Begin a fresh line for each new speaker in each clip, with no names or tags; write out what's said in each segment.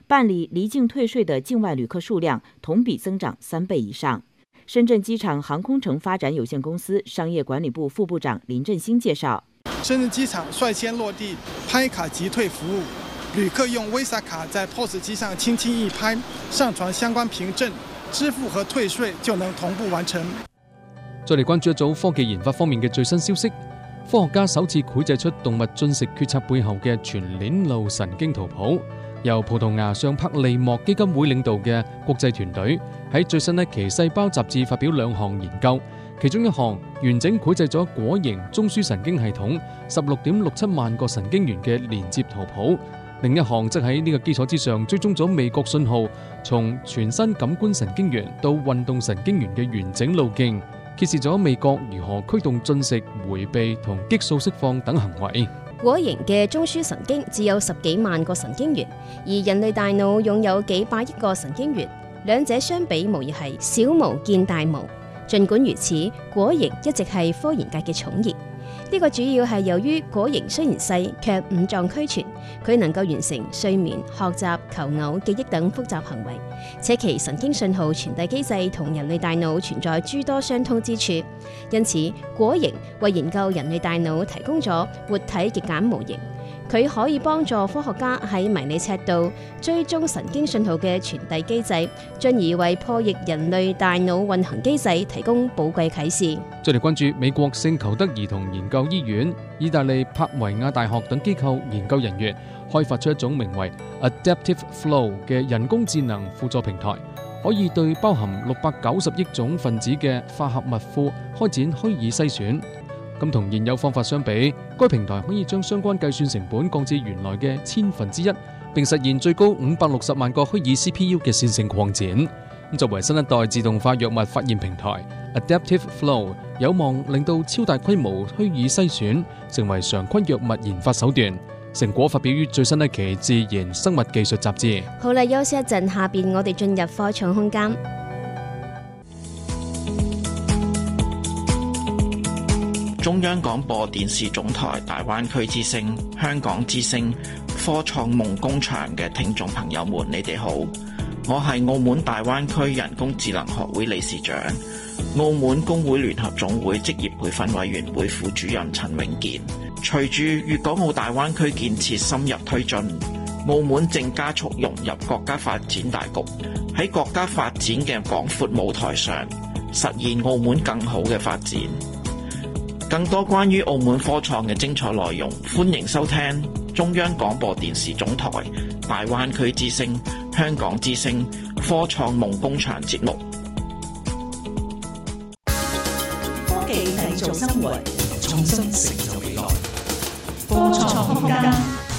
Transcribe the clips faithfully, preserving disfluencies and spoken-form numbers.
办理离境退税的境外旅客数量同比增长三倍以上。深圳机场航空城发展有限公司商业管理部副部长林振兴介绍，
深圳机场率先落地拍卡即退服务，旅客用 Visa 卡在 P O S 机上轻轻一拍，上傳相關憑證，支付和退稅就能同步完成。
再嚟關注一組科技研發方面嘅最新消息，科學家首次繪製出動物進食決策背後嘅全鏈路神經圖譜。由葡萄牙尚柏利莫基金會領導嘅國際團隊喺最新一期細胞雜誌發表兩項研究，其中一項完整繪製咗果蠅中樞神經系統十六點六七萬個神經元嘅連接圖譜，另一項則喺呢個基礎之上追蹤咗味覺信號從全身感官神經元到運動神經元嘅完整路徑，揭示咗味覺如何驅動進食、迴避同激素釋放等行為。
果蠅嘅中樞神經只有十幾萬個神經元，而人類大腦擁有幾百億個神經元，兩者相比無疑係小巫見大巫。儘管如此，果蠅一直係科研界嘅寵兒。呢個主要係由於果蠅雖然細，卻五臟俱全，佢能夠完成睡眠、學習、求偶、記憶等複雜行為，且其神經信號傳遞機制同人類大腦存在諸多相通之處。因此，果蠅為研究人類大腦提供咗活體極簡模型。佢可以幫助科學家喺迷你尺度追蹤神經信號嘅傳遞機制，進而為破譯人類大腦運行機制提供寶貴啟示。
再嚟關注美國聖裘德兒童研究醫院、意大利柏維亞大學等機構研究人員開發出一種名為 Adaptive Flow 嘅人工智能輔助平台，可以對包含六百九十億種分子嘅化合物庫開展虛擬篩選。咁同現有方法相比，該平台可以將相關計算成本降至原來嘅千分之一，並實現最高五百六十萬個虛擬 C P U 嘅線性擴展。咁作為新一代自動化藥物發現平台 ，Adaptive Flow 有望令到超大規模虛擬篩選成為常規藥物研發手段。成果發表於最新一期《自然生物技術雜誌》。
好啦，休息一陣，下邊我哋進入科創空間。
中央廣播電視總台大灣區之聲、香港之聲、科創夢工場嘅聽眾朋友們，你哋好，我係澳門大灣區人工智能學會理事長、澳門工會聯合總會職業培訓委員會副主任陳永健。隨住粵港澳大灣區建設深入推進，澳門正加速融入國家發展大局，喺國家發展嘅廣闊舞台上，實現澳門更好嘅發展。更多關於澳門科創嘅精彩內容，歡迎收聽中央廣播電視總台大灣區之聲、香港之聲科創夢工場節目。
科技製造生活，創新成就未來。科創空間。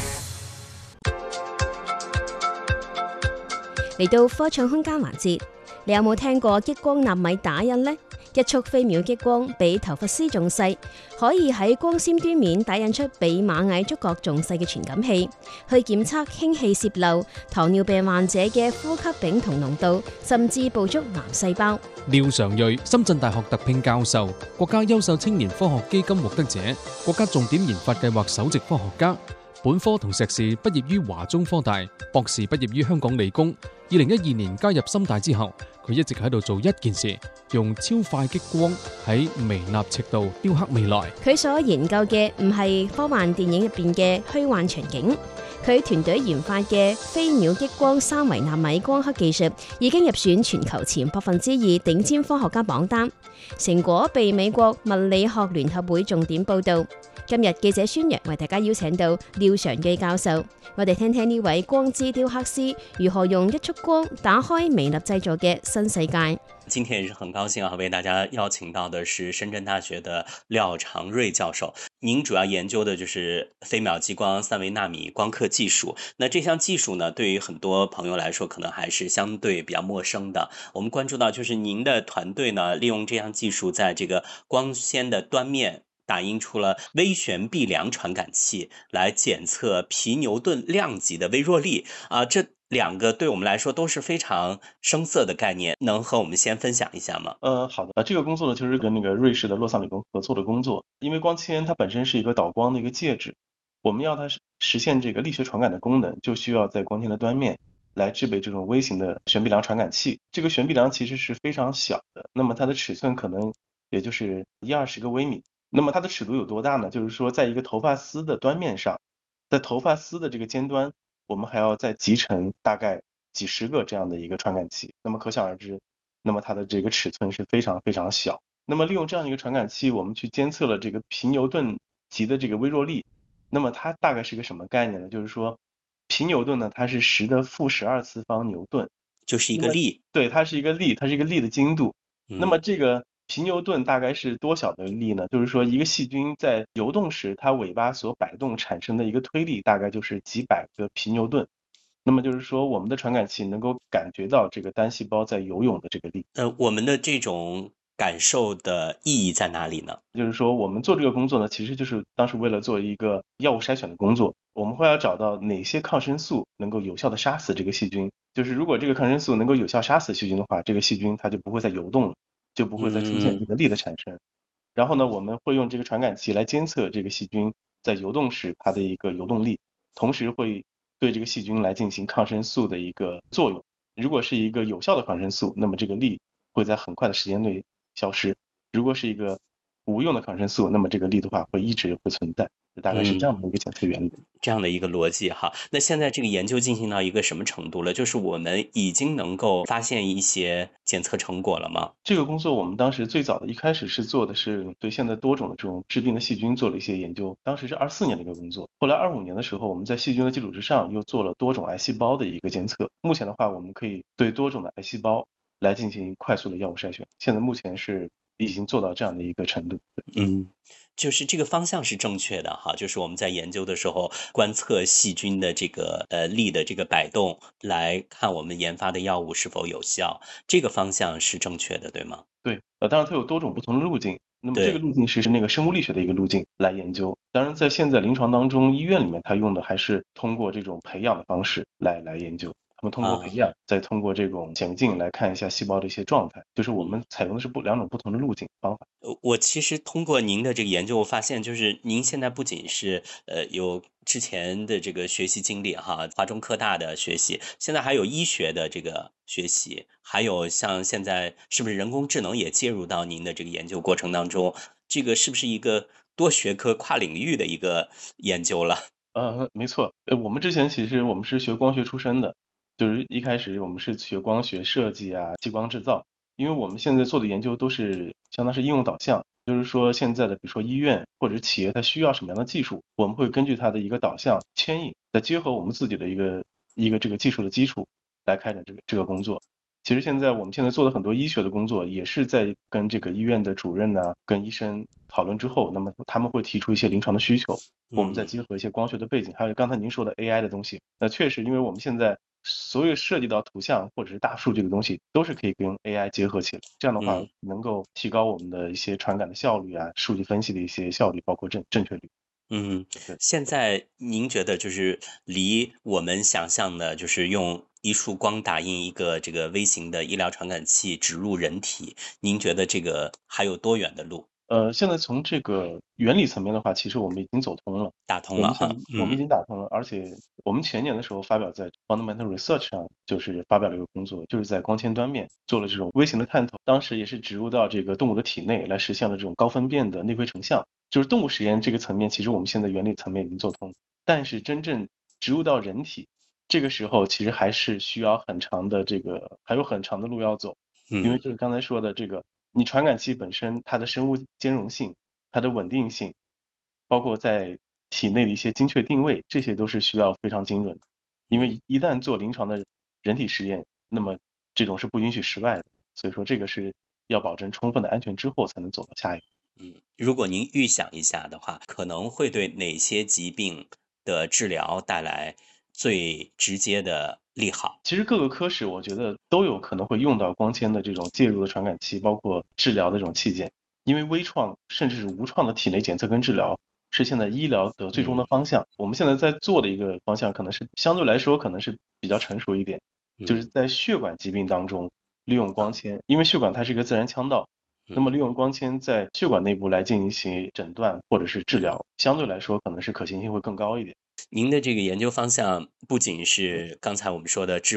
嚟到科創空間環節，你有冇聽過激光納米打印呢？一束飛秒激光比頭髮絲仲細，可以喺光纖端面打印出比螞蟻觸角仲細嘅傳感器，去檢測氫氣洩漏、糖尿病患者嘅呼吸丙酮濃度，甚至捕捉癌細胞。
廖常瑞，深圳大學特聘教授，國家優秀青年科學基金獲得者，國家重點研發計劃首席科學家。本科同碩士畢業於華中科大，博士畢業於香港理工。二零一二年加入深大之後，佢一直喺度做一件事，用超快激光喺微納尺度雕刻未來。
佢所研究嘅唔係科幻電影入邊嘅虛幻場景，佢團隊研發嘅飛秒激光三維納米光刻技術已經入選全球前百分之二頂尖科學家榜單，成果被美國物理學聯合會重點報道。今日記者宣揚為大家邀請到廖常瑞教授，我哋聽聽呢位光之雕刻師如何用一束光打開微粒製作嘅新世界。
今天也是很高興啊，為大家邀請到的是深圳大學的廖常瑞教授。您主要研究的就是飛秒激光三維納米光刻技術。那這項技術呢，對於很多朋友來說，可能還是相對比較陌生的。我們關注到，就是您的團隊呢，利用這項技術，在這個光纖的端面打印出了微旋臂量傳感器，來檢測皮牛頓量級的微弱力啊，這兩個對我們來說都是非常生澀的概念，能和我們先分享一下嗎？
呃，好的，呃，這個工作呢，就是跟那個瑞士的洛桑理工合作的工作，因為光纖它本身是一個導光的一個介質，我們要它實現這個力學傳感的功能，就需要在光纖的端面来制备这种微型的悬臂梁传感器。这个悬臂梁其实是非常小的，那么它的尺寸可能也就是一二十个微米。那么它的尺度有多大呢？就是说在一个头发丝的端面上，在头发丝的这个尖端，我们还要再集成大概几十个这样的一个传感器，那么可想而知，那么它的这个尺寸是非常非常小。那么利用这样一个传感器，我们去监测了这个平牛顿级的这个微弱力。那么它大概是个什么概念呢？就是说平牛顿呢，它是十的负十二次方牛顿，
就是一个力。
对，它是一个力，它是一个力的精度。
嗯、
那么这个平牛顿大概是多小的力呢？就是说一个细菌在游动时，它尾巴所摆动产生的一个推力，大概就是几百个平牛顿。那么就是说，我们的传感器能够感觉到这个单细胞在游泳的这个力。
呃，我们的这种感受的意义在哪里呢？
就是说，我们做这个工作呢，其实就是当时为了做一个药物筛选的工作，我们会要找到哪些抗生素能够有效的杀死这个细菌。就是如果这个抗生素能够有效杀死细菌的话，这个细菌它就不会再游动了，就不会再出现这个力的产生。嗯、然后呢，我们会用这个传感器来监测这个细菌在游动时它的一个游动力，同时会对这个细菌来进行抗生素的一个作用。如果是一个有效的抗生素，那么这个力会在很快的时间内消失；如果是一个无用的抗生素，那么这个力的话会一直会存在。大概是这样的一个检测原理、
嗯、这样的一个逻辑哈。那现在这个研究进行到一个什么程度了？就是我们已经能够发现一些检测成果了吗？
这个工作我们当时最早的一开始是做的是对现在多种的这种致病的细菌做了一些研究，当时是二四年的一个工作。后来二五年的时候，我们在细菌的基础之上又做了多种癌细胞的一个监测。目前的话，我们可以对多种的癌细胞来进行快速的药物筛选。现在目前是已经做到这样的一个程度。
嗯。就是这个方向是正确的哈，就是我们在研究的时候观测细菌的这个呃力的这个摆动，来看我们研发的药物是否有效，这个方向是正确的，对吗？
对，呃，当然它有多种不同的路径，那么这个路径是那个生物力学的一个路径来研究。当然，在现在临床当中，医院里面它用的还是通过这种培养的方式来来研究。他们通过培养，再通过这种显微镜来看一下细胞的一些状态，就是我们采用的是不两种不同的路径方法。
我其实通过您的这个研究，我发现就是您现在不仅是呃有之前的这个学习经历哈，华中科大的学习，现在还有医学的这个学习，还有像现在是不是人工智能也介入到您的这个研究过程当中？这个是不是一个多学科跨领域的一个研究了？
呃，没错，呃，我们之前其实我们是学光学出身的。就是一开始我们是学光学设计啊、激光制造，因为我们现在做的研究都是相当是应用导向，就是说现在的比如说医院或者企业它需要什么样的技术，我们会根据它的一个导向牵引，再结合我们自己的一个一个这个技术的基础来开展这个这个工作。其实现在我们现在做的很多医学的工作，也是在跟这个医院的主任呢、啊、跟医生讨论之后，那么他们会提出一些临床的需求，我们再结合一些光学的背景，还有刚才您说的 A I 的东西。那确实，因为我们现在所有涉及到图像或者是大数据的东西，都是可以跟 A I 结合起来。这样的话，能够提高我们的一些传感的效率啊，数据分析的一些效率，包括正正确率。
嗯，现在您觉得就是离我们想象的，就是用一束光打印一个这个微型的医疗传感器植入人体，您觉得这个还有多远的路？
呃，现在从这个原理层面的话，其实我们已经走通了，
打通了哈。
我们已经打通了，而且我们前年的时候发表在 Fundamental Research 上，就是发表了一个工作，就是在光纤端面做了这种微型的探头，当时也是植入到这个动物的体内，来实现了这种高分辨的内窥成像。就是动物实验这个层面，其实我们现在原理层面已经做通，但是真正植入到人体，这个时候其实还是需要很长的这个，还有很长的路要走，因为就是刚才说的这个。你传感器本身它的生物兼容性、它的稳定性，包括在体内的一些精确定位，这些都是需要非常精准的。因为一旦做临床的人体实验，那么这种是不允许失败的。所以说这个是要保证充分的安全之后才能走到下一步。
嗯，如果您预想一下的话，可能会对哪些疾病的治疗带来最直接的利好？
其实各个科室我觉得都有可能会用到光纤的这种介入的传感器，包括治疗的这种器件。因为微创甚至是无创的体内检测跟治疗是现在医疗的最终的方向。我们现在在做的一个方向可能是相对来说可能是比较成熟一点，就是在血管疾病当中利用光纤，因为血管它是一个自然腔道，那么利用光纤在血管内部来进行诊断或者是治疗，相对来说可能是可行性会更高一点。
您的这个研究方向不仅是刚才我们说的智